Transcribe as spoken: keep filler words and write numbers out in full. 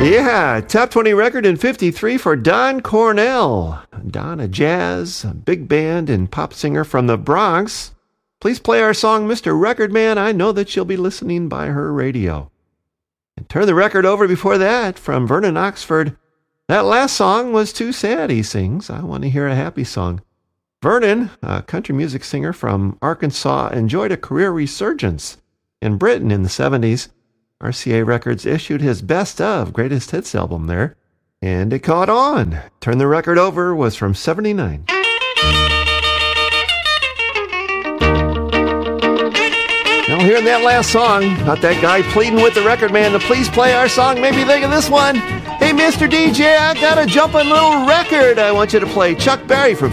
Yeah, top twenty record in fifty-three for Don Cornell. Don, a jazz, a big band, and pop singer from the Bronx. Please play our song, Mister Record Man. I know that you'll be listening by her radio. And turn the record over before that from Vernon Oxford. That last song was too sad, he sings. I want to hear a happy song. Vernon, a country music singer from Arkansas, enjoyed a career resurgence in Britain in the seventies. R C A Records issued his Best of Greatest Hits album there, and it caught on. Turn the Record Over was from seventy-nine. Now hearing that last song about that guy pleading with the record man to please play our song, made me think of this one. Hey, Mister D J, I got a jumping little record I want you to play. Chuck Berry from